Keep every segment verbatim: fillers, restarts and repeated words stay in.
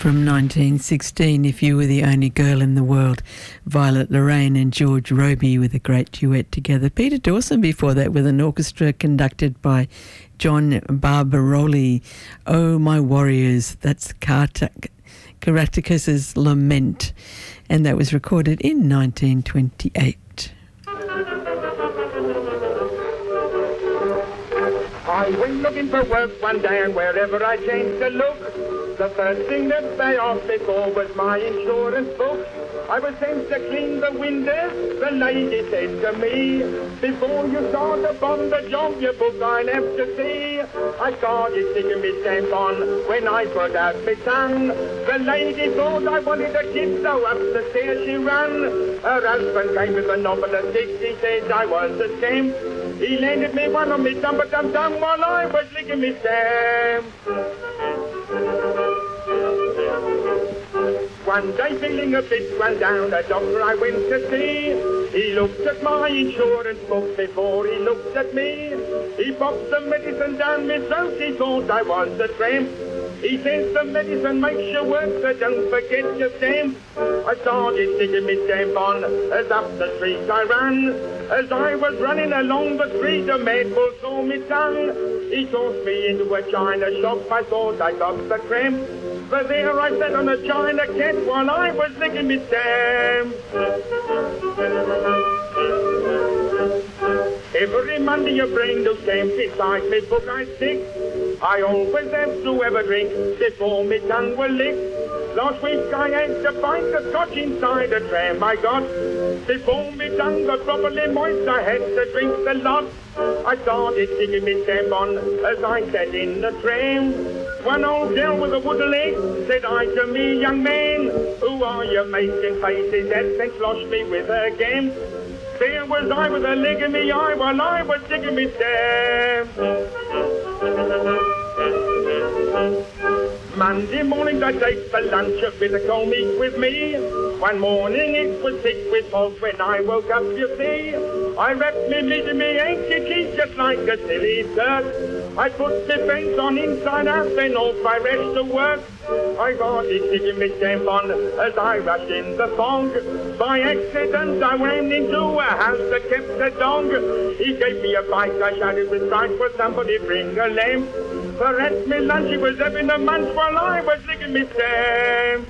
from nineteen sixteen, If You Were the Only Girl in the World. Violet Lorraine and George Robey with a great duet together. Peter Dawson before that with an orchestra conducted by John Barbaroli. Oh, My Warriors, that's Caractacus's Lament. And that was recorded in nineteen twenty-eight. I went looking for work one day, and wherever I chanced to look, the first thing that they asked me for was my insurance book. I was sent to clean the windows. The lady said to me, before you start upon the job, your book I'll have to see. I started sticking me stamp on when I put out my tongue. The lady thought I wanted a kiss, so up the stairs she ran. Her husband came with a novel of six. He said I was a scamp. He landed me one on me tum-ba-tum-tum while I was licking me stamp. One day feeling a bit run down, a doctor I went to see. He looked at my insurance book before he looked at me. He popped some medicine down my throat, he thought I was a tramp. He says the medicine makes you work, so don't forget your stamp. I started sticking me stamp on as up the street I ran. As I was running along the street, a mad bull saw me tongue. He tossed me into a china shop, I thought I got the cramp. But there I sat on a china cat while I was licking me stamp. Every Monday you bring the stamp beside me book I stick. I always have to have a drink before me tongue will lick. Last week I had to find the scotch inside a tram I got. Before me tongue got properly moist, I had to drink the lot. I started sticking me stamp on as I sat in the tram. One old girl with a wooden leg said I to me, young man, who are you making faces at and sloshed me with a gam? There was I with a leg in me eye while I was sticking me stamp. Monday mornings I take for lunch a bit of cold meat with me. One morning it was thick with fog when I woke up, you see. I wrapped me meat in me handkerchief just like a silly duck. I put the fence on inside out, then off I rushed to work. I got it sticking me stamp on as I rushed in the fog. By accident I ran into a house that kept a dog. He gave me a bite, I shouted with fright, for somebody bring a lamp. For at me lunch he was having a munch while I was licking me stamp.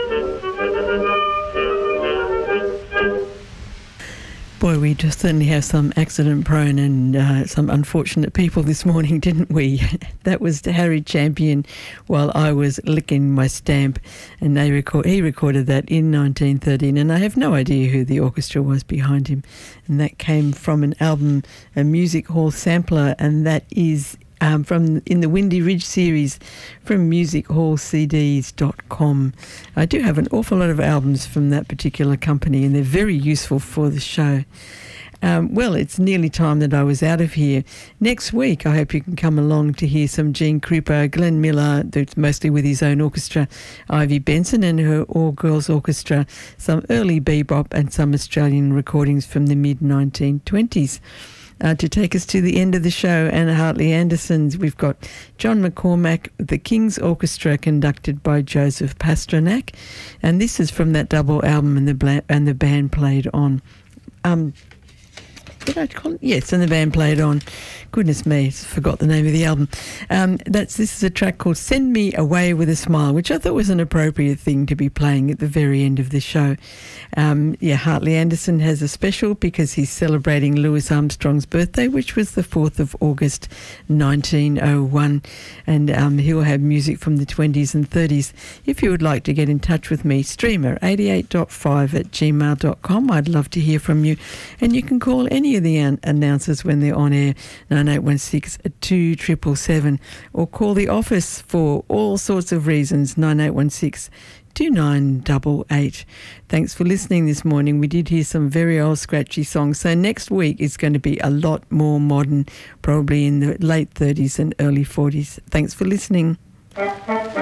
Boy, we just certainly have some accident-prone and uh, some unfortunate people this morning, didn't we? That was Harry Champion while I was licking my stamp, and they record, he recorded that in nineteen thirteen, and I have no idea who the orchestra was behind him. And that came from an album, a music hall sampler, and that is Um, from in the Windy Ridge series from music hall c ds dot com. I do have an awful lot of albums from that particular company, and they're very useful for the show. Um, well, it's nearly time that I was out of here. Next week, I hope you can come along to hear some Gene Krupa, Glenn Miller, that's mostly with his own orchestra, Ivy Benson and her all-girls orchestra, some early bebop and some Australian recordings from the mid nineteen twenties. Uh, to take us to the end of the show, Anna Hartley Anderson's, we've got John McCormack, the King's Orchestra, conducted by Joseph Pasternak, and this is from that double album, and the bla- and the band played on. Um, did I call it? Yes, and the band played on. Goodness me, forgot the name of the album. Um, that's this is a track called "Send Me Away with a Smile," which I thought was an appropriate thing to be playing at the very end of the show. Um, yeah, Hartley Anderson has a special because he's celebrating Louis Armstrong's birthday, which was the fourth of August, nineteen oh one, and um, he'll have music from the twenties and thirties. If you would like to get in touch with me, streamer eighty-eight point five at gmail dot com. I'd love to hear from you, and you can call any of the an- announcers when they're on air, nine eight one six, two seven seven seven, or call the office for all sorts of reasons, nine eight one six, two nine eight eight. Thanks for listening this morning. We did hear some very old scratchy songs, so next week is going to be a lot more modern, probably in the late thirties and early forties. Thanks for listening.